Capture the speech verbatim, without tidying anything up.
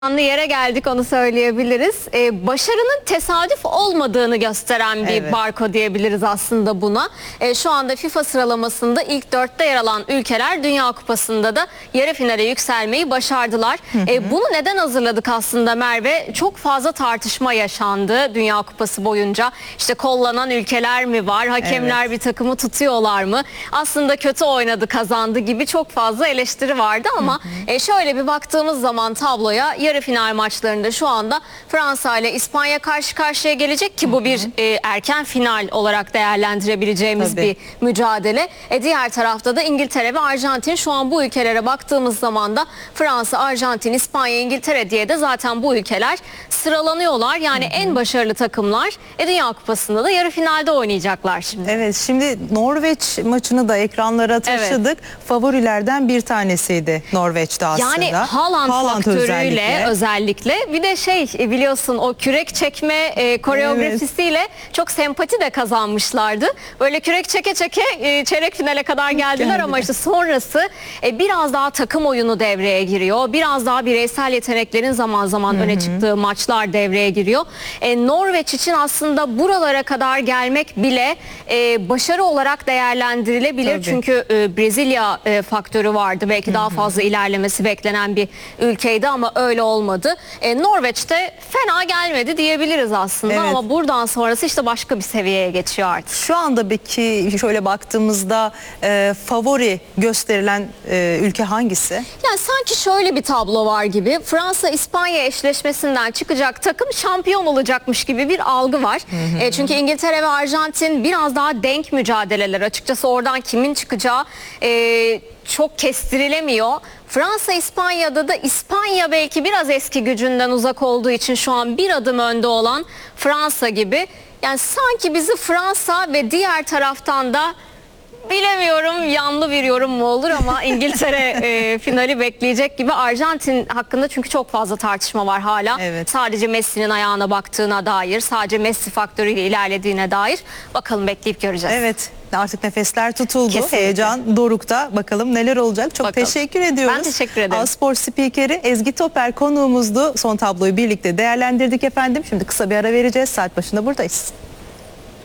Anlı yere geldik, onu söyleyebiliriz. Ee, başarının tesadüf olmadığını gösteren bir Evet. barko diyebiliriz aslında buna. Ee, şu anda FIFA sıralamasında ilk dörtte yer alan ülkeler Dünya Kupası'nda da yarı finale yükselmeyi başardılar. Hı hı. Ee, bunu neden hazırladık aslında Merve? Çok fazla tartışma yaşandı Dünya Kupası boyunca. İşte kollanan ülkeler mi var? Hakemler evet. bir takımı tutuyorlar mı? Aslında kötü oynadı, kazandı gibi çok fazla eleştiri vardı ama hı hı. E, şöyle bir baktığımız zaman tabloya, yarı final maçlarında şu anda Fransa ile İspanya karşı karşıya gelecek ki bu bir e, erken final olarak değerlendirebileceğimiz Tabii. bir mücadele. E, diğer tarafta da İngiltere ve Arjantin. Şu an bu ülkelere baktığımız zaman da Fransa, Arjantin, İspanya, İngiltere diye de zaten bu ülkeler sıralanıyorlar. Yani hı hı. en başarılı takımlar e, Dünya Kupası'nda da yarı finalde oynayacaklar şimdi. Evet, şimdi Norveç maçını da ekranlara taşıdık. Evet. Favorilerden bir tanesiydi Norveç'te aslında. Yani Haaland, Haaland faktörüyle özellikle. özellikle bir de şey biliyorsun o kürek çekme e, koreografisiyle evet. çok sempati de kazanmışlardı. Böyle kürek çeke çeke e, çeyrek finale kadar geldiler Geldi. ama işte sonrası e, biraz daha takım oyunu devreye giriyor. Biraz daha bireysel yeteneklerin zaman zaman Hı-hı. öne çıktığı maçlar devreye giriyor. E, Norveç için aslında buralara kadar gelmek bile e, başarı olarak değerlendirilebilir. Tabii. Çünkü e, Brezilya e, faktörü vardı. Belki Hı-hı. daha fazla ilerlemesi beklenen bir ülkeydi ama öyle olmadı. E, Norveç'te fena gelmedi diyebiliriz aslında evet. ama buradan sonrası işte başka bir seviyeye geçiyor artık. Şu anda peki şöyle baktığımızda e, favori gösterilen e, ülke hangisi? Yani sanki şöyle bir tablo var gibi. Fransa-İspanya eşleşmesinden çıkacak takım şampiyon olacakmış gibi bir algı var. Hı hı. E, çünkü İngiltere ve Arjantin biraz daha denk mücadeleler. Açıkçası oradan kimin çıkacağı e, çok kestirilemiyor. Fransa İspanya'da da İspanya belki biraz eski gücünden uzak olduğu için şu an bir adım önde olan Fransa gibi. Yani sanki bizi Fransa ve diğer taraftan da bilemiyorum, yanlı bir yorum mu olur ama İngiltere e, finali bekleyecek gibi. Arjantin hakkında çünkü çok fazla tartışma var hala. Evet. Sadece Messi'nin ayağına baktığına dair, sadece Messi faktörüyle ilerlediğine dair. Bakalım, bekleyip göreceğiz. Evet. Artık nefesler tutuldu. Kesinlikle. Heyecan dorukta. Bakalım neler olacak. Çok Bakalım. teşekkür ediyoruz. Ben teşekkür ederim. A-Spor spikeri Ezgi Topel konuğumuzdu. Son tabloyu birlikte değerlendirdik efendim. Şimdi kısa bir ara vereceğiz. Saat başında buradayız.